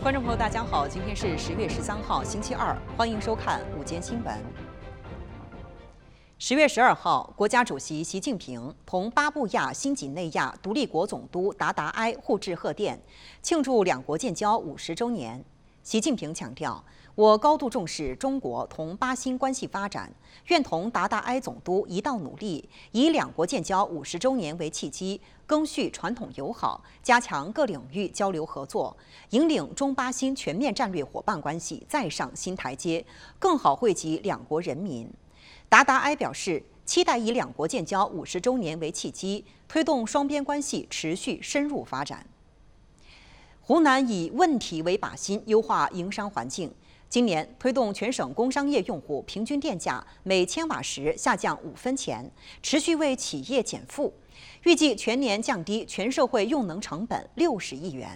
观众朋友，大家好，今天是10月13号，星期二，欢迎收看午间新闻。10月12号，国家主席习近平同巴布亚新几内亚独立国总督达达埃互致贺电，庆祝两国建交50周年。习近平强调，我高度重视中国同巴新关系发展，愿同达达埃总督一道努力，以两国建交50周年为契机，赓续传统友好，加强各领域交流合作，引领中巴新全面战略伙伴关系再上新台阶，更好惠及两国人民。达达埃表示，期待以两国建交50周年为契机，推动双边关系持续深入发展。湖南以问题为靶心，优化营商环境。今年推动全省工商业用户平均电价每千瓦时下降5分钱，持续为企业减负，预计全年降低全社会用能成本60亿元。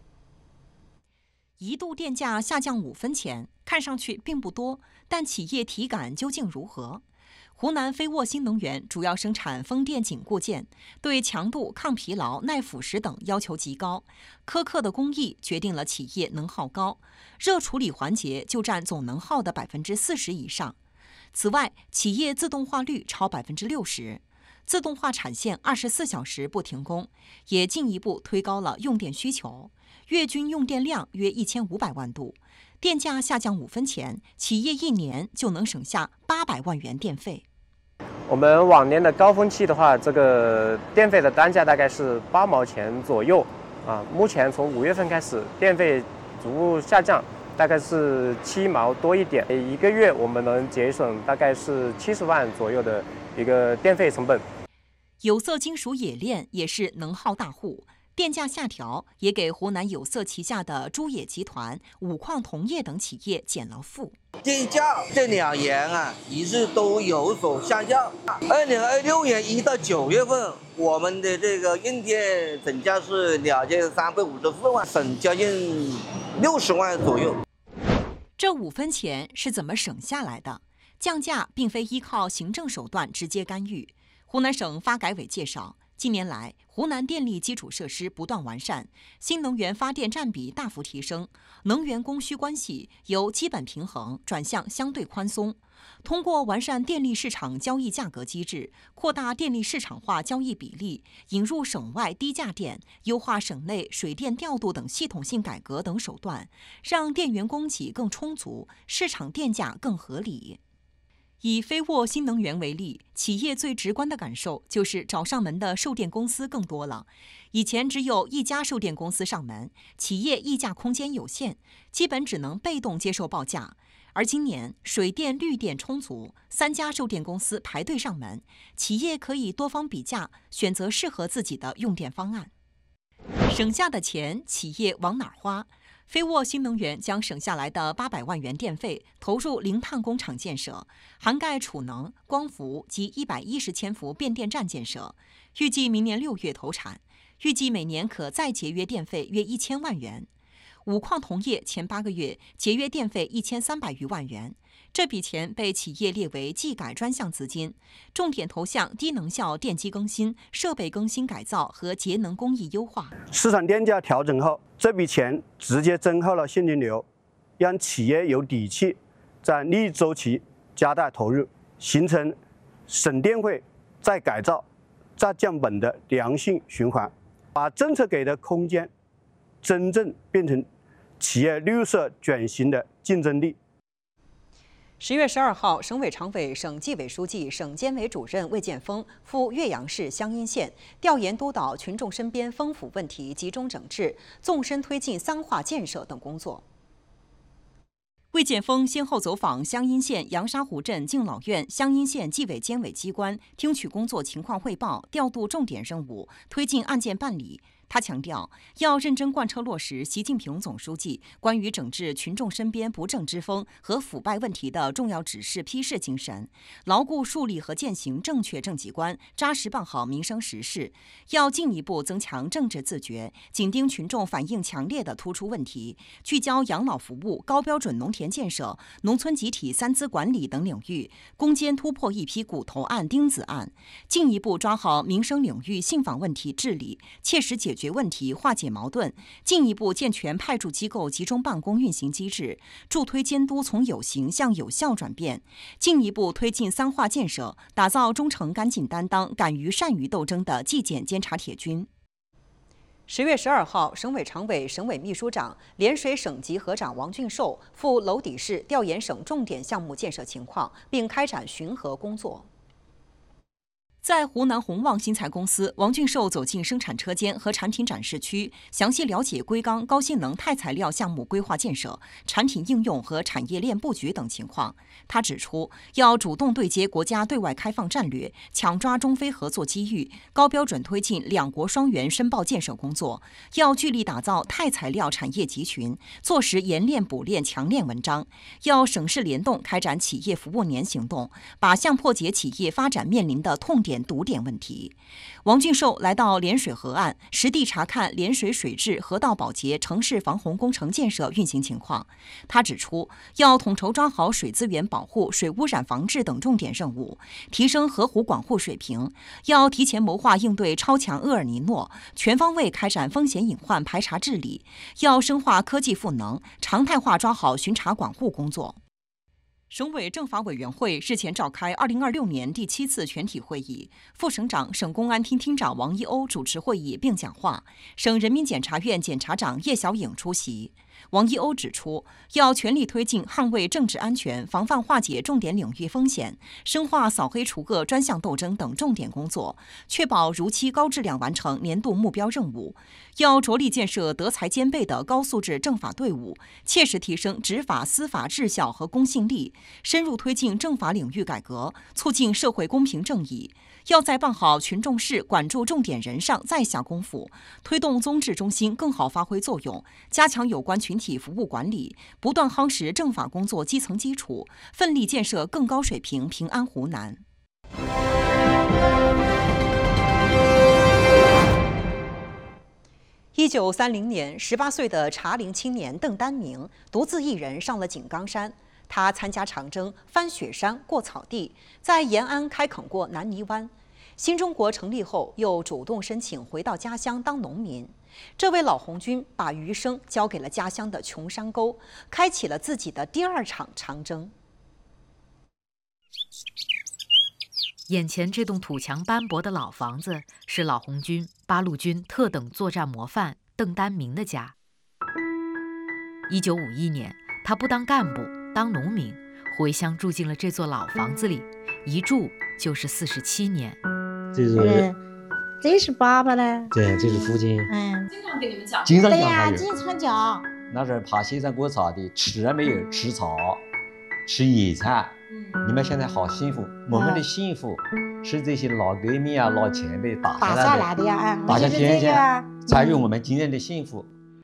一度电价下降5分钱，看上去并不多，但企业体感究竟如何？湖南飞沃新能源主要生产风电紧固件，对强度、抗疲劳、耐腐蚀等要求极高，苛刻的工艺决定了企业能耗高，热处理环节就占总能耗的40%以上。此外，企业自动化率超60%，自动化产线24小时不停工，也进一步推高了用电需求，月均用电量约1500万度。电价下降5分钱，企业一年就能省下800万元电费。 我们往年的高峰期的话，这个电费的单价大概是8毛钱左右啊。目前从5月份开始，电费逐步下降，大概是7毛多一点。一个月我们能节省大概是70万左右的一个电费成本。 有色金属冶炼也是能耗大户。电价下调也给湖南有色旗下的珠冶集团、五矿铜业等企业减了负。 电价这2年一直都有所下降。2026年1到9月份，我们的这个用电总价是2354万，省将近60万左右。 这5分钱是怎么省下来的？降价并非依靠行政手段直接干预。湖南省发改委介绍，近年来，湖南电力基础设施不断完善，新能源发电占比大幅提升，能源供需关系由基本平衡转向相对宽松。通过完善电力市场交易价格机制，扩大电力市场化交易比例，引入省外低价电，优化省内水电调度等系统性改革等手段，让电源供给更充足，市场电价更合理。以飞沃新能源为例，企业最直观的感受就是找上门的售电公司更多了。以前只有一家售电公司上门，企业议价空间有限，基本只能被动接受报价。而今年水电、绿电充足，3家售电公司排队上门，企业可以多方比价，选择适合自己的用电方案。省下的钱，企业往哪儿花？飞沃新能源将省下来的800万元电费投入零碳工厂建设，涵盖储能、光伏及110千伏变电站建设，预计明年6月投产，预计每年可再节约电费约1000万元。五矿铜业前8个月节约电费1300余万元，这笔钱被企业列为技改专项资金，重点投向低能效电机更新、设备更新改造和节能工艺优化。 市场电价调整后，这笔钱直接增厚了现金流，让企业有底气在利益周期加大投入，形成省电费再改造再降本的良性循环，把政策给的空间真正变成企业绿色转型的竞争力。 10月12号，省委常委、省纪委书记、省监委主任魏建峰赴岳阳市湘阴县调研督导群众身边风腐问题集中整治，纵深推进3化建设等工作。魏建峰先后走访湘阴县阳沙湖镇敬老院、湘阴县纪委监委机关，听取工作情况汇报，调度重点任务，推进案件办理。他强调，要认真贯彻落实习近平总书记关于整治群众身边不正之风和腐败问题的重要指示批示精神，牢固树立和践行正确政绩观，扎实办好民生实事。要进一步增强政治自觉，紧盯群众反映强烈的突出问题，聚焦养老服务、高标准农田建设、农村集体3资管理等领域，攻坚突破一批骨头案、钉子案，进一步抓好民生领域信访问题治理，切实解决决问题、化解矛盾，进一步健全派驻机构集中办公运行机制，助推监督从有形向有效转变，进一步推进三化建设，打造忠诚、干净担当、敢于善于斗争的纪检监察铁军。10月12号，省委常委、省委秘书长、涟水省级合长王俊寿赴娄底市调研省重点项目建设情况，并开展巡核工作。在湖南宏旺新材公司，王俊寿走进生产车间和产品展示区，详细了解硅钢高性能钛材料项目规划建设、产品应用和产业链布局等情况。他指出，要主动对接国家对外开放战略，抢抓中非合作机遇，高标准推进两国双元申报建设工作，要聚力打造钛材料产业集群，做实研炼补炼强链文章，要省市联动开展企业服务年行动，靶向破解企业发展面临的痛点堵点问题。王俊寿来到涟水河岸，实地查看涟水水质河道保洁城市防洪工程建设运行情况。他指出，要统筹抓好水资源保护、水污染防治等重点任务，提升河湖管护水平，要提前谋划应对超强厄尔尼诺，全方位开展风险隐患排查治理，要深化科技赋能，常态化抓好巡查管护工作。省委政法委员会日前召开2026年第7次全体会议，副省长、省公安厅厅长王一欧主持会议并讲话，省人民检察院检察长叶小颖出席。王一欧指出，要全力推进捍卫政治安全、防范化解重点领域风险、深化扫黑除恶专项斗争等重点工作，确保如期高质量完成年度目标任务。要着力建设德才兼备的高素质政法队伍，切实提升执法司法质效和公信力，深入推进政法领域改革，促进社会公平正义。要在办好群众事、管住重点人上再下功夫，推动综治中心更好发挥作用，加强有关群体服务管理，不断夯实政法工作基层基础，奋力建设更高水平平安湖南。1930年，18岁的茶陵青年邓丹明独自一人上了井冈山。他参加长征，翻雪山，过草地，在延安开垦过南泥湾。新中国成立后，又主动申请回到家乡当农民。这位老红军把余生交给了家乡的穷山沟，开启了自己的第2场长征。 眼前这栋土墙斑驳的老房子，是老红军八路军特等作战模范邓丹明的家。1951年，他不当干部，当农民，回乡住进了这座老房子里，一住就是47年。 这是爸爸呢？ 对，这是父亲。 经常给你们讲。 经常讲。 对呀，经常讲。 那时候爬西山过草地，吃了没有？吃草，吃野菜。你们现在好幸福，我们的幸福是这些老革命啊、老前辈打下来的呀， 打下天下，才有我们今天的幸福。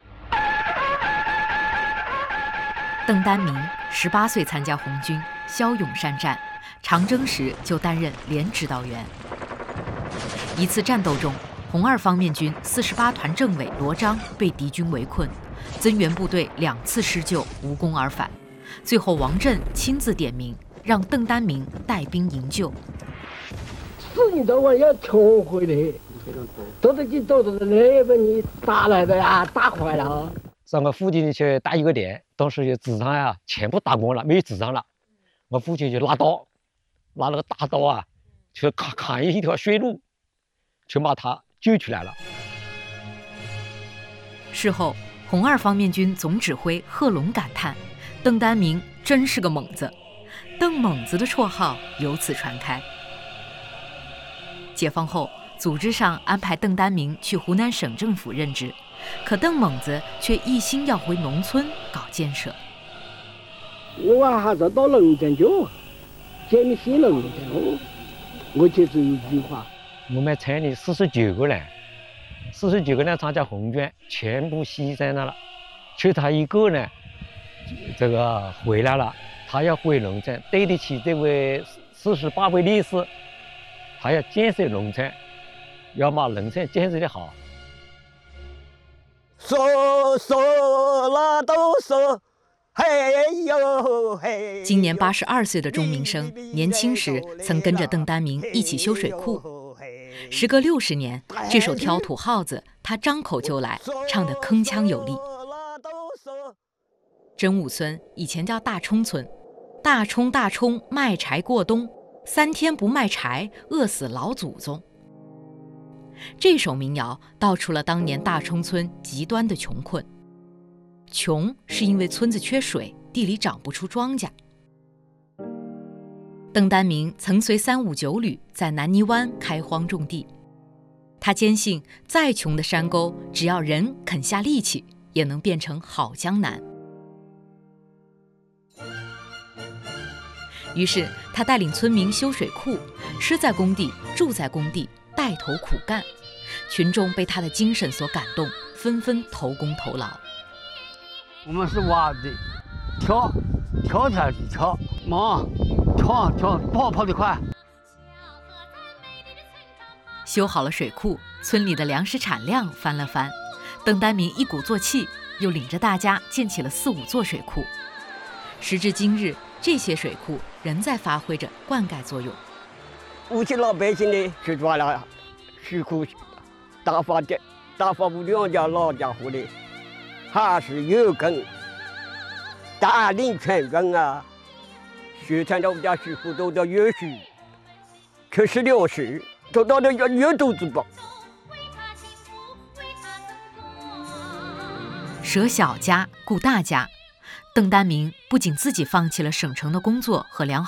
邓丹明18岁参加红军，骁勇善战，长征时就担任连指导员。一次战斗中，红2方面军48团政委罗章被敌军围困，增援部队2次施救，无功而返。最后王震亲自点名，让邓丹明带兵营救。 4年多晚要抢回来，走得近走得来，把你打来的呀，打坏了。 上我父亲去打一个点，当时就纸上呀全部打光了，没有纸张了。我父亲就拿刀，拿那个大刀啊，去砍一条血路，就把他救出来了。 事后，红2方面军总指挥贺龙感叹：“邓丹明真是个猛子。”邓猛子的绰号由此传开。解放后，组织上安排邓丹明去湖南省政府任职，可邓猛子却一心要回农村搞建设。 我还是到农村去，建立新农村。我就只有一句话： 我们村里49个人，49个人参加红军，全部牺牲了，就他一个人，这个回来了。他要回农村，对得起这位48位烈士，他要建设农村，要把农村建设得好。 说了都说，嘿呦嘿。 今年82岁的钟明生，年轻时曾跟着邓丹明一起修水库。时隔60年，这首挑土号子他张口就来，唱得铿锵有力。真武村以前叫大冲村，大冲大冲卖柴过冬，3天不卖柴，饿死老祖宗。这首民谣道出了当年大冲村极端的穷困。穷是因为村子缺水，地里长不出庄稼。邓丹明曾随359旅在南泥湾开荒种地，他坚信再穷的山沟，只要人肯下力气，也能变成好江南。于是他带领村民修水库，吃在工地，住在工地，带头苦干。群众被他的精神所感动，纷纷投工投劳。 我们是挖的，跳下去跳，忙跳，跑得快。 修好了水库，村里的粮食产量翻了番。邓丹明一鼓作气，又领着大家建起了4、5座水库。时至今日，这些水库仍在发挥着灌溉作用。 我们老百姓呢，去抓了水库，大发不2家老家伙的，还是有根大领全根啊！宣传到我们家水库都叫越水，可是流水都到了越肚子饱。 舍小家顾大家，邓丹明不仅自己放弃了省城的工作和良好